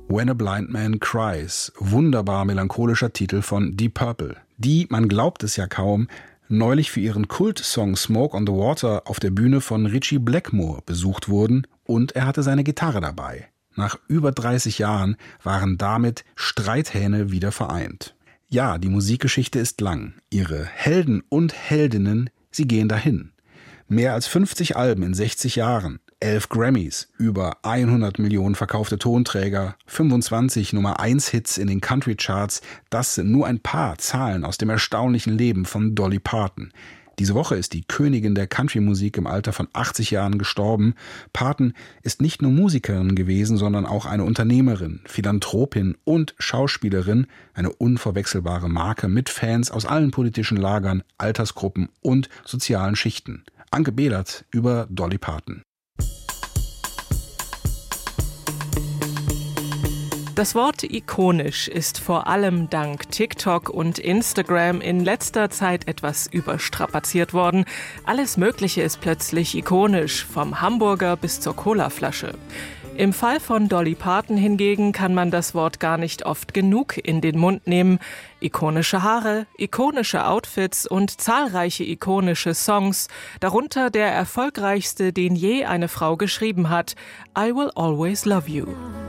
When a Blind Man Cries, wunderbar melancholischer Titel von Deep Purple, die, man glaubt es ja kaum, neulich für ihren Kultsong Smoke on the Water auf der Bühne von Ritchie Blackmore besucht wurden und er hatte seine Gitarre dabei. Nach über 30 Jahren waren damit Streithähne wieder vereint. Ja, die Musikgeschichte ist lang. Ihre Helden und Heldinnen, sie gehen dahin. Mehr als 50 Alben in 60 Jahren. 11 Grammys, über 100 Millionen verkaufte Tonträger, 25 Nummer-1-Hits in den Country-Charts, das sind nur ein paar Zahlen aus dem erstaunlichen Leben von Dolly Parton. Diese Woche ist die Königin der Country-Musik im Alter von 80 Jahren gestorben. Parton ist nicht nur Musikerin gewesen, sondern auch eine Unternehmerin, Philanthropin und Schauspielerin, eine unverwechselbare Marke mit Fans aus allen politischen Lagern, Altersgruppen und sozialen Schichten. Anke Behlert über Dolly Parton. Das Wort ikonisch ist vor allem dank TikTok und Instagram in letzter Zeit etwas überstrapaziert worden. Alles Mögliche ist plötzlich ikonisch, vom Hamburger bis zur Colaflasche. Im Fall von Dolly Parton hingegen kann man das Wort gar nicht oft genug in den Mund nehmen. Ikonische Haare, ikonische Outfits und zahlreiche ikonische Songs, darunter der erfolgreichste, den je eine Frau geschrieben hat, I Will Always Love You.